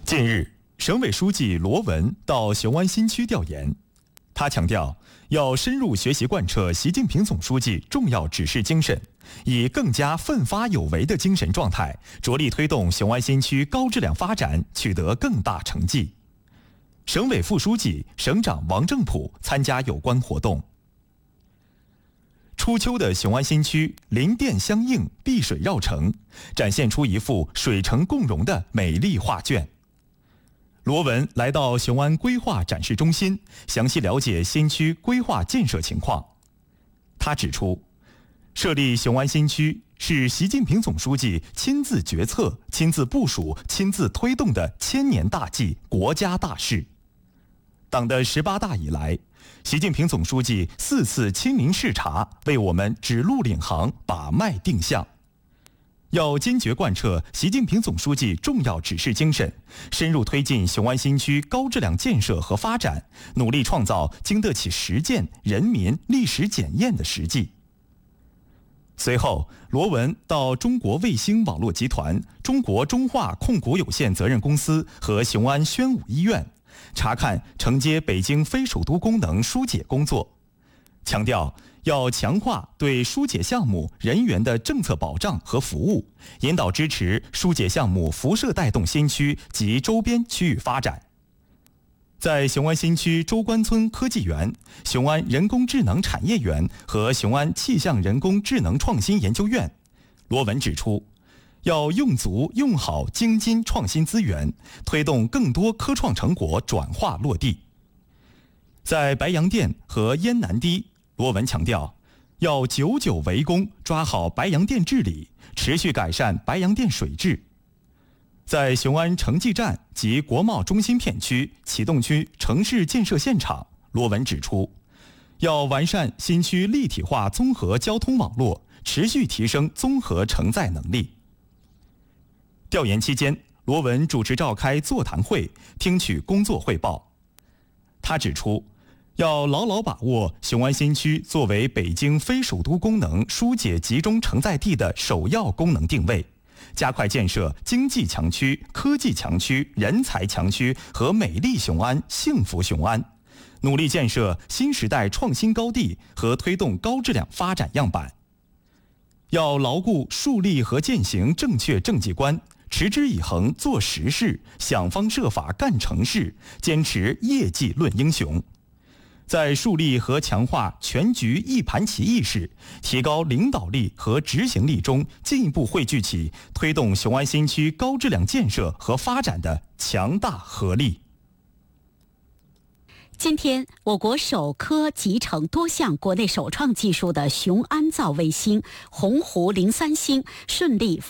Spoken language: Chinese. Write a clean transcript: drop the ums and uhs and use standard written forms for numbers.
近日，省委书记罗文到雄安新区调研，他强调要深入学习贯彻习近平总书记重要指示精神，以更加奋发有为的精神状态，着力推动雄安新区高质量发展取得更大成绩。省委副书记、省长王正普参加有关活动。初秋的雄安新区林甸相映，碧水绕城，展现出一幅水城共融的美丽画卷。罗文来到雄安规划展示中心，详细了解新区规划建设情况。他指出，设立雄安新区是习近平总书记亲自决策、亲自部署、亲自推动的千年大计、国家大事。党的18大以来，习近平总书记4次亲临视察，为我们指路领航、把脉定向。要坚决贯彻习近平总书记重要指示精神，深入推进雄安新区高质量建设和发展，努力创造经得起实践、人民历史检验的实际。随后，罗文到中国卫星网络集团、中国中化控股有限责任公司和雄安宣武医院，查看承接北京非首都功能疏解工作，强调要强化对疏解项目人员的政策保障和服务，引导支持疏解项目辐射带动新区及周边区域发展。在雄安新区周关村科技园、雄安人工智能产业园和雄安气象人工智能创新研究院，罗文指出，要用足用好京津创新资源，推动更多科创成果转化落地。在白洋淀和燕南堤，罗文强调，要久久为功，抓好白洋淀治理，持续改善白洋淀水质。在雄安城际站及国贸中心片区、启动区城市建设现场，罗文指出，要完善新区立体化综合交通网络，持续提升综合承载能力。调研期间，罗文主持召开座谈会，听取工作汇报。他指出，要牢牢把握雄安新区作为北京非首都功能疏解集中承载地的首要功能定位，加快建设经济强区、科技强区、人才强区和美丽雄安、幸福雄安，努力建设新时代创新高地和推动高质量发展样板。要牢固树立和践行正确政绩观，持之以恒做实事，想方设法干成事，坚持业绩论英雄。在树立和强化全局一盘棋意识，提高领导力和执行力中，进一步汇聚起推动雄安新区高质量建设和发展的强大合力。 今天，我国首颗集成多项国内首创技术的雄安造卫星“鸿鹄03星”顺利